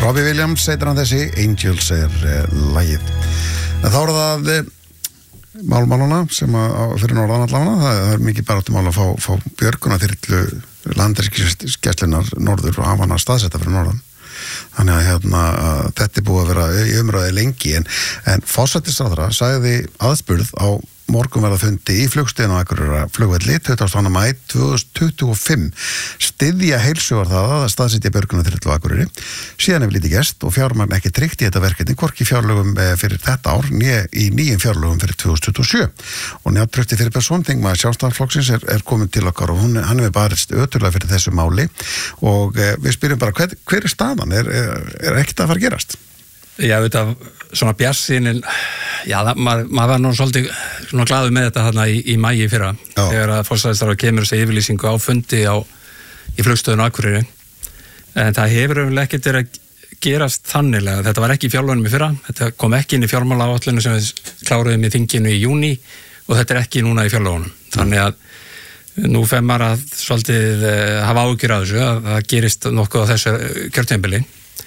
Robbie Williams heitir hann þessi, Angels lagið. Þá það málmáluna sem fyrir norðan allavega, það mikið baráttumál að fá björguna þyrlu landhelgisgæslunnar norður og hafa hana staðsetta fyrir norðan. Þannig að þetta búið að vera í umræði lengi en forsætisráðherra sagði aðspurð á morgunverðarfundi í flugstöðin á Akureyrar flugvelli 22. maí 2025 styðja heilsugar það að staðsetja björgunarþyrlu á Akureyri. Síðan hefur lítið gerst og fjármagn ekki tryggt í þetta verkefni, hvorki fjárlögum fyrir þetta ár né í nýjum fjárlögum fyrir 2027. Og Njáll Trausti Friðbertsson, þingmaður Sjálfstæðisflokksins, er komin til okkar og hann hefur barist öturlega fyrir þessu máli og við spyrjum bara hver er staðan? Er ekkert að fara að gerast? Já, þetta svona bjarsýnin, já, maður var nú svolítið svona glaður með þetta þarna í maí fyrra, þegar að forsætisráðherra kemur þessi yfirlýsingu á fundi í flugstöðinu á Akureyri. En það hefur ekkert verið að gerast þannilega. Þetta var ekki í fjárlögunum í fyrra, þetta kom ekki inn í fjármálaáætlunum sem við kláruðum í þinginu í júní og þetta er ekki núna í fjárlögunum. Þannig að nú fer maður að svolítið hafa áhyggjur af þessu, að það gerist nokkuð á þessu kjörtímabili.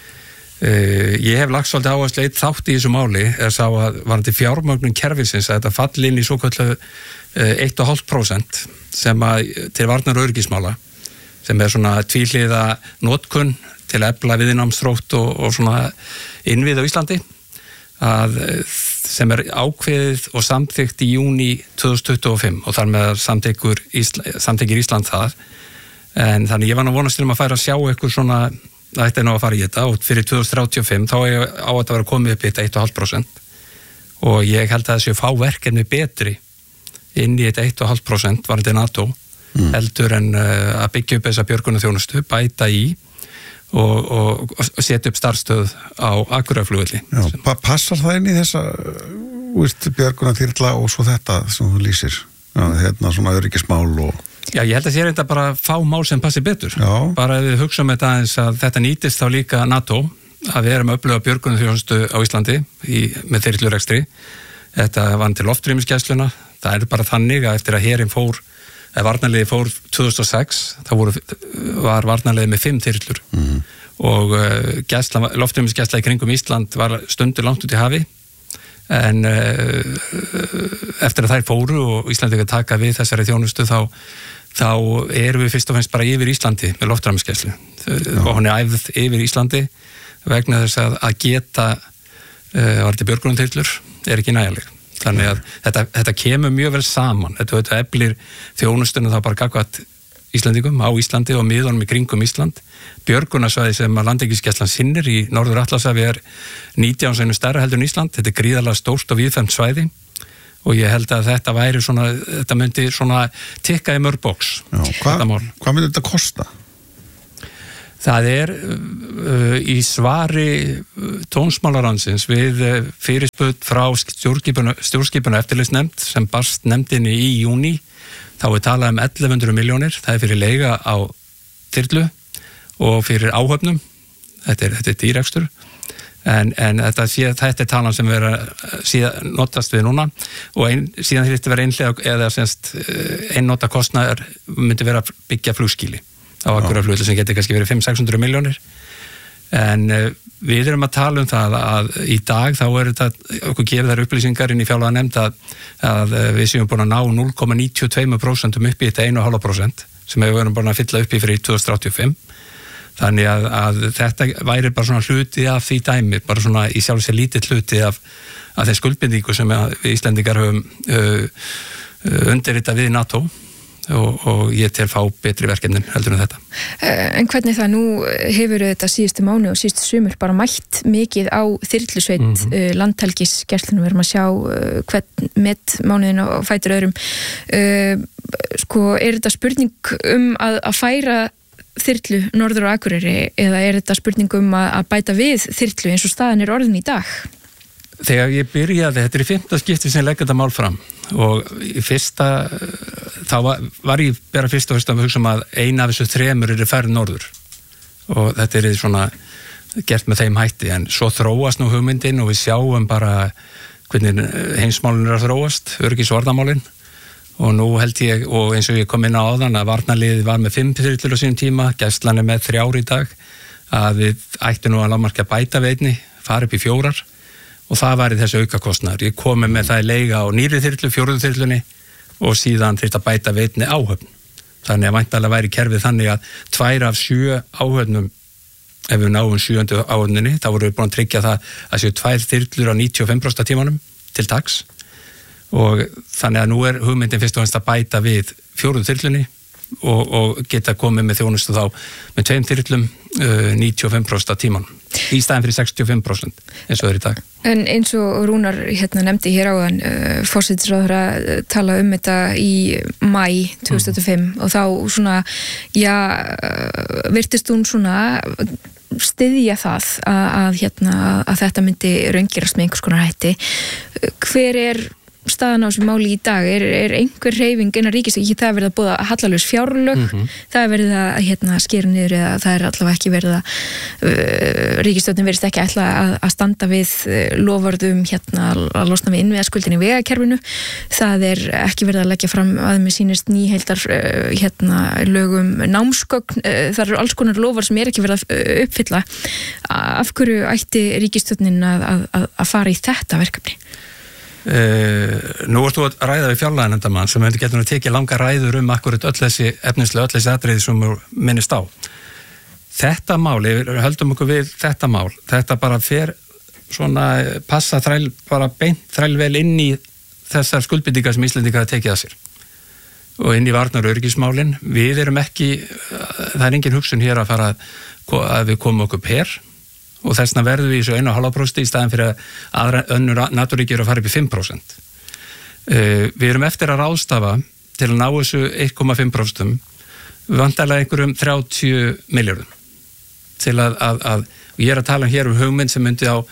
Ég hef lagt svolítið áherslu eitt þátt í þessu máli sá að varandi fjármögnun kerfisins að þetta falli inn í svoköllu 1,5% sem að til varnar og öryggismála sem er svona tvíhliða notkun til að efla viðnámsþrótt og svona innvið á Íslandi sem er ákveðið og samþykkt í júní 2025 og þar með samþykkir Ísland það en þannig ég var nú vonast til að færa að sjá eitthvað svona það ætti nú að fara í þetta og fyrir 2035 þá á þetta að vera komið upp í þetta 1,5% og ég held að þessi fá verkefni betri inn í þetta 1,5% varandi NATO heldur en að byggja upp þessa björgunarþjónustu, bæta í og setja upp starfsstöð á Akureyrarflugvelli. Passar það inn í þessa björgunarþyrla og svo þetta sem þú lýsir? Svona öryggismál og... Já, ég held að sé reynda bara fá mál sem passi betur. Já. Bara ef við hugsaum þetta aðeins að þetta nýtist þá líka NATO, að við erum að öfluga björgunarþjónustu á Íslandi með þyrlurekstri. Þetta var til loftrýmisgæsluna. Það er bara þannig að eftir að herinn varnarliðið fór 2006, þá var varnarliðið með 5 þyrlur. Og loftrýmisgæsla í kringum Ísland var stundur langt út í hafi. En eftir að þær fóru og Íslandi ekki að taka við þessari þjónustu þá erum við fyrst og fremst bara yfir Íslandi með loftrýmisgæslu og hún er æfð yfir Íslandi vegna þess að geta varðið björgunarþyrlur er ekki nægileg. Þannig að þetta kemur mjög vel saman. Þetta eflir þjónustuna þá bara gagnvart Íslandingum á Íslandi og miðunum í kringum Ísland. Björgunarsvæði sem að Landhelgisgæslan sinnir í Norður Atlantshafi er 19 sinnum stærra heldur en Ísland. Þetta er gríðarlega stórt og víðfeðmt svæði og ég held að þetta myndi svona tikka í mörg box. Hvað myndi þetta kosta? Það er í svari tónsmálarannsins við fyrirspurn frá stjórnskipunar eftirlitsnefnd sem barst nefndinni í júní. Þá er talað 1100 milljónir, það er fyrir leiga á þyrlu og fyrir áhöfnum, þetta er dýrekstur, en þetta er talan sem notast við núna og síðan þetta vera einhlega eða einnota kostnaður myndi vera að byggja flugskýli á Akureyrarflugvelli sem getur kannski verið 500-600 milljónir en við erum að tala um það að í dag þá er þetta okkur gefið þær upplýsingar inn í fjárlaganefnd að við séum búin að ná 0,92% upp í þetta 1,5% sem við erum búin að fylla upp í fyrir 2085 þannig að þetta væri bara svona hluti af því dæmi, bara svona í sjálf sér lítill hluti af þeim skuldbindingu sem við Íslendingar höfum undirritað við NATO og ég til fá betri verkefnin heldur en þetta. En hvernig það nú hefur þetta síðustu mánu og síðustu sumur bara mætt mikið á þyrlusveit Landhelgisgæslunum, við erum að sjá hvern met mánuðin og fætur öðrum. Er þetta spurning að færa þyrlu norður á Akureyri eða er þetta spurning að bæta við þyrlu eins og staðan er orðin í dag? Þegar ég byrjaði, þetta er í 5. skipti sem ég legg þetta mál fram og í fyrsta, þá var ég bara fyrst og fyrst að hugsa að eina af þessu 3 eru færð norður og þetta er svona gert með þeim hætti en svo þróast nú hugmyndin og við sjáum bara hvernig heimsmálin að þróast, öryggis- og varnarmálin og nú held ég, og eins og ég kom inn á áðan að varnarliðið var með 5 þyrlur á sínum tíma, gæslan er með 3 í dag að við ættum nú að lágmarka bæta við einni, fara upp í 4 og það væri þessi aukakostnaður. Ég komi með það í leiga á nýri þyrlu, 4. þyrlunni og síðan þyrfti að bæta við einni áhöfn. Þannig að væntanlega væri kerfið þannig að 2 af 7 áhöfnum, ef við náum 7. áhöfninni, þá vorum við búin að tryggja það að séu 2 þyrlur á 95% tímanum til dags og þannig að nú hugmyndin fyrst og fremst að bæta við 4. þyrlunni og geta komið með þjónustu þá með 2 þyrlum 95% tímanum í staðin fyrir 65% eins og í dag. En eins og Rúnar nefndi hér áðan, forsætisráðherra tala þetta í maí 2005 og þá svona, virtist hún svona styðja það að þetta myndi raungerast með einhvers konar hætti. Hver staðan á þessu máli í dag? Er einhver hreyfing innan ríkisstjórnar, það er verið að boða hallalaus fjárlög, það er verið að skera niður eða það er allavega ekki verið að ríkisstjórnin verðist ekki ætla að standa við loforðum að losna við innviðaskuldin í vegakerfinu, það er ekki verið að leggja fram að með sýnist nýheildar lögum námsgögn, það eru alls konar loforð sem er ekki verið að uppfylla. Af hverju ætti ríkisstjórnin að fara í þetta verkefni? Nú ert þú að ræða við fjárlaganefndarmann sem hefði getur tekið langa ræður akkurat öll þessi atriði sem minnist á. Þetta mál, höldum okkur við þetta mál, þetta bara fer svona passa bara beint þrælvel inn í þessar skuldbindingar sem Íslendingar hafa tekið að sér og inn í varnar- og öryggismálin. Við erum ekki, það er engin hugsun hér að fara að við komum okkur per og þessna verðum við í svo 1,5% í staðin fyrir að önnur NATO-ríki að fara upp í 5%. Við erum eftir að ráðstafa til að ná þessu 1,5%, vantarlega einhverjum 30 milljörðum til að ég er að tala hér hugmynd sem myndi á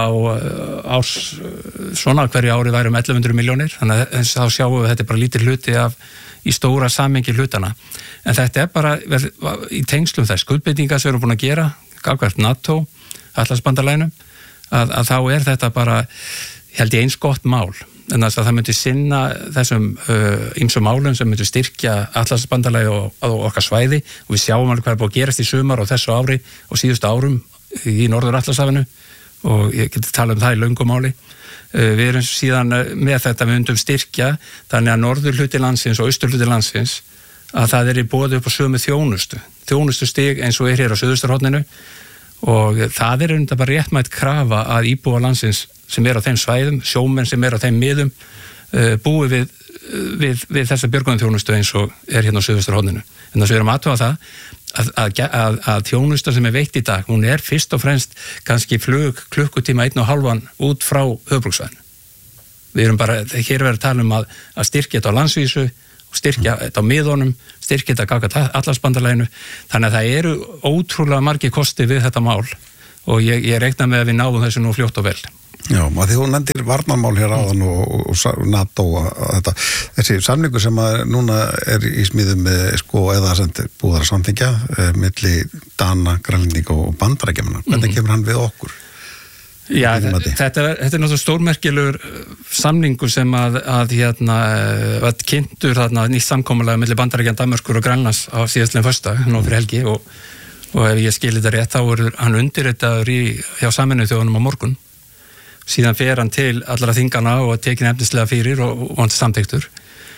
árs, svona hverju ári væri 1100 milljónir, þannig að þá sjáum við þetta bara lítil hluti í stóra samhengi hlutana. En þetta er bara í tengslum þess skuldbindingar sem við erum búin að gera, gagnvart NATO, Atlantsbandalaginu, að þá er þetta bara, held ég, eins gott mál. En þess að það myndi sinna þessum ýmsum málum sem myndi styrkja Atlantsbandalagi og okkar svæði og við sjáum alveg hvað er búið að gerast í sumar og þessu ári og síðustu árum í Norður-Atlantshafinu og ég geti talað það í löngu máli. Við erum síðan með þetta, við myndum styrkja þannig að norðurhluti landsins og austurhluti landsins að það er í boði upp á sömu þjónustu stig eins og hér á suðusturhorninu og það er bara réttmætt krafa að íbúa landsins sem á þeim svæðum, sjómenn sem á þeim miðum búi við þessa björgunarþjónustu eins og hérna á suðvesturhorninu. En þess að við erum aðtöða það að þjónusta sem veitt í dag, hún fyrst og fremst kannski flug klukkutíma 1,5 út frá höfuðborgarsvæðinu. Við erum bara, hér verið að tala að styrkja þetta á landsvísu og styrkja þetta á miðunum, styrkja þetta gagnvart Atlantsbandalaginu, þannig að það eru ótrúlega margir kosti við þetta mál og ég reikna með að við náum þessu nú fljótt og vel. Já, að því hún nefndir varnarmál hér áðan og NATO og þessi samningu sem að núna í smíðum eða búið að samþyngja milli Dana, Grænlendinga og Bandaríkjanna. Hvernig kemur hann við okkur? Já, þetta er náttúrulega stórmerkilegur samningur sem að kynntur nýtt samkomulag milli Bandaríkjanna, Danmerkur og Grænlands á síðastliðinn föstudag, nú fyrir helgi og ef ég skil þetta rétt þá er hann undirritaður hjá Sameinuðu þjóðunum á morgun. Síðan fer hann til allra þingana og tekið efnislega fyrir og hann samþykktur.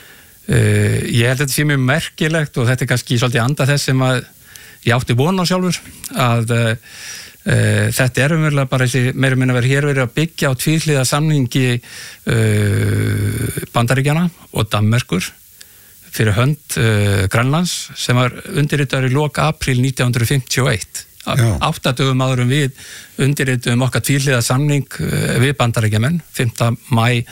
Ég held að þetta sé mjög merkilegt og þetta er kannski svolítið anda þess sem að ég átti von á sjálfur að þetta umverulega bara þessi meira minna verið að byggja á tvíhliða samningi Bandaríkjanna og Danmerkur fyrir hönd Grænlands sem var undirritaður í lok apríl 1951. 8 dögum áður við undirrituðum okkar tvíhliða samning við Bandaríkjamenn 5. maí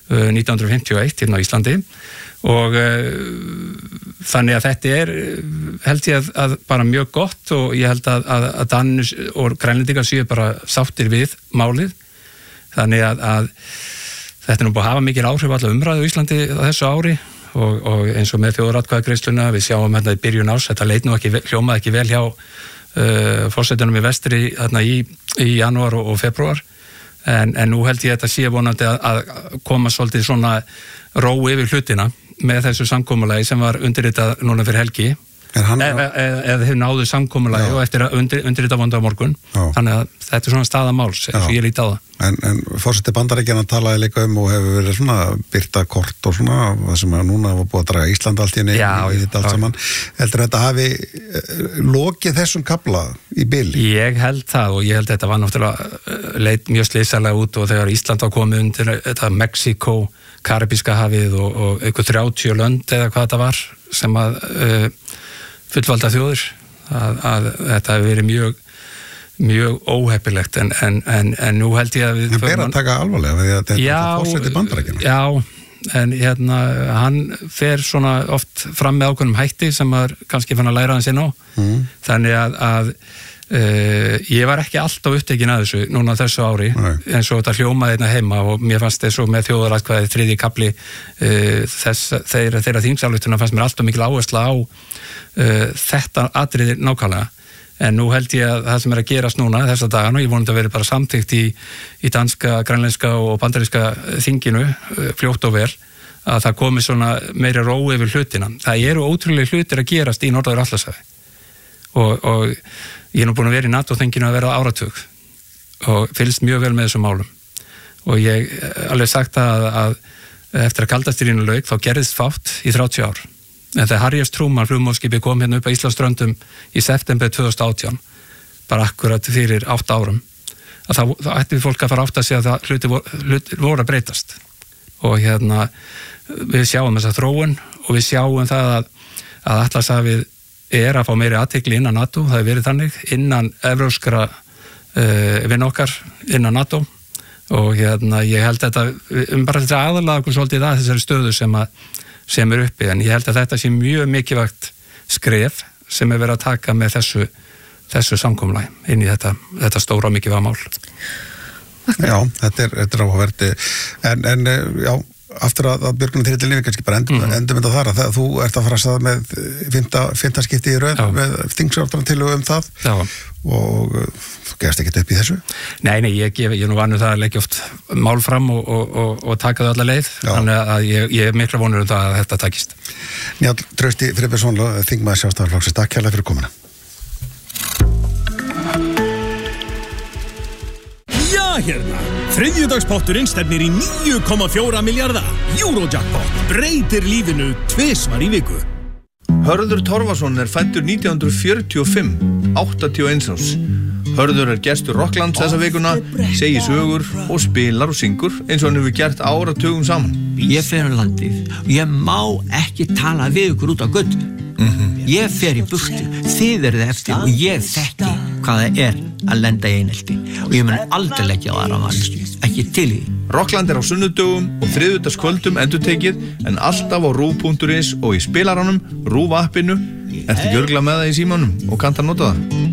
1951 hérna á Íslandi og þannig að þetta held ég að bara mjög gott og ég held að Danir og Grænlendingar séu bara sáttir við málið þannig að þetta nú búið að hafa mikil áhrif allar umræðu í Íslandi á þessu ári og eins og með þjóðaratkvæðagreiðsluna við sjáum hérna í byrjun árs þetta leit nú hljómaði ekki vel hjá forsetunum í vestri þarna í janúar og febrúar en nú held ég að þetta sé vonandi að koma svolítið svona ró yfir hlutina með þessu samkomulagi sem var undirritað núna fyrir helgi eða þeir náðu samkomulagi og eftir að undir þetta vonda á morgun. Þannig að þetta svona staða máls eins og ég líti á það. En forseti Bandaríkjanna talaði líka og hefur verið svona birta kort og svona það sem að núna var búið að draga Ísland allt í einu í þetta allt saman. Heldur þetta hafi lokið þessum kafla í bili? Ég held það og ég held þetta var náttúrulega leit mjög slysarlega út og þegar Ísland var komið undir þetta Mexíkó, Karibíska hafið og eitthvað 30 lönd eða hvað þetta var sem að fullvalda þjóðir að þetta hefur verið mjög óheppilegt en nú held ég að við en ber að taka alvarlega við að þetta er forseti Bandaríkjanna. Já, en hann fer svona oft fram með ákveðnum hætti sem maður kannski fann að læra hans inn á þannig að ég var ekki alltaf upptekinn að þessu núna þessu ári eins og þetta hljómaði einna heima og mér fannst þessu með þjóðaratkvæði 3. kafli þeirra þingsályktuna fannst mér alltaf mikil áhersla á þetta atriði nákvæmlega en nú held ég að það sem er að gerast núna þessa dagana, ég vonandi að vera bara samþykkt í danska, grænlenska og bandaríska þinginu fljótt og vel að það komi svona meiri ró yfir hlutina. Það eru ótrúlega hlutir að gerast í Norður-Atlantshafi og ég er nú búin að vera í NATO-þinginu að vera áratug og fylgst mjög vel með þessum málum og ég alveg sagt að eftir að kaldastríðinu lauk þá gerðist fátt í 30 ár en þegar Harry S. Truman flugmóðskipið kom hérna upp á Íslandsströndum í september 2018 bara akkurat fyrir 8 árum að þá ætti fólk að fara átt að segja að það hluti voru að breytast og við sjáum þessa þróun og við sjáum það að Atlantshafið að fá meiri athygli innan NATO, það hefur verið þannig innan evrópskra vinn okkar innan NATO og ég held þetta bara þetta aðalega okkur svolítið að þessari stöðu sem er uppi en ég held að þetta sé mjög mikilvægt skref sem er verið að taka með þessu samkomulagi inn í þetta stóra og mikilvæga mál. Já, þetta er áhugaverð en já aftur að Björgvin Þyrillin kannski bara endum þetta þar að þú ert að fara að staða með 5. skipti í röð með þingsályktun það Já. Og þú gefst ekkert upp í þessu? Nei, ég nú vanur það að leggja oft mál fram og taka það alla leið þannig að ég er mikla vonur það að þetta takist. Njáll Trausti Friðbertsson, þingmaður Sjálfstæðisflokksins, takk kærlega fyrir komuna. Þriðjudagspotturinn stefnir í 9,4 milljarða. Eurojackpot breytir lífinu 2 svar í viku. Hörður Torfason fæddur 1945, 81 árs. Hörður gestur Rocklands þessa vikuna, segir sögur og spilar og syngur eins og hann hefur gert áratugum saman. Ég fer landið og ég má ekki tala við ykkur út á gutt. Ég fer í burtu, þið eruð eftir og ég þekki hvað það er að lenda í einelti og ég mun aldrei leggja á aðra mannsku, ekki til í. Rockland á sunnudögum og þriðjudagskvöldum endurtekið en alltaf á RÚV.is og í spilaranum, RÚV appinu. Ertu ekki örugglega með það í símanum og kannt að nota það?